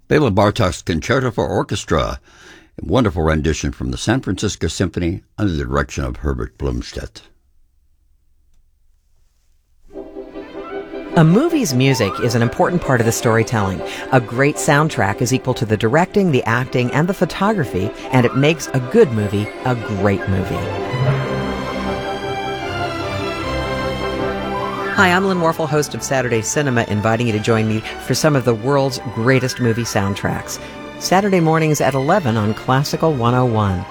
Bela Bartok's Concerto for Orchestra, a wonderful rendition from the San Francisco Symphony under the direction of Herbert Blomstedt. A movie's music is an important part of the storytelling. A great soundtrack is equal to the directing, the acting, and the photography, and it makes a good movie a great movie. Hi, I'm Lynn Warfel, host of Saturday Cinema, inviting you to join me for some of the world's greatest movie soundtracks. Saturday mornings at 11 on Classical 101.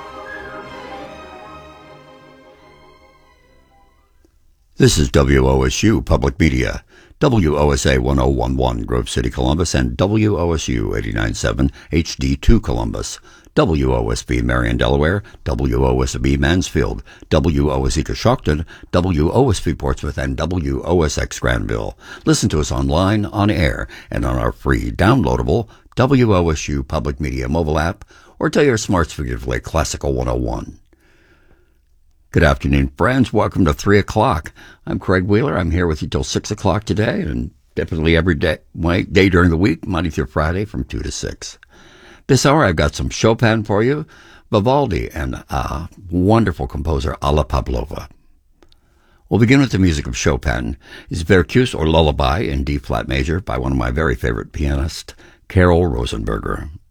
This is WOSU Public Media, WOSA 1011 Grove City, Columbus, and WOSU 89.7 HD2 Columbus, WOSB Marion, Delaware, WOSB Mansfield, WOSE Coshocton, WOSB Portsmouth, and WOSX Granville. Listen to us online, on air, and on our free downloadable WOSU Public Media mobile app, or tell your smarts to play Classical 101. Good afternoon, friends. Welcome to 3 o'clock. I'm Craig Wheeler. I'm here with you till 6 o'clock today, and definitely every day during the week, Monday through Friday from 2 to 6. This hour, I've got some Chopin for you, Vivaldi, and a wonderful composer, Alla Pavlova. We'll begin with the music of Chopin. It's Vertus or Lullaby in D-flat major by one of my very favorite pianists, Carol Rosenberger.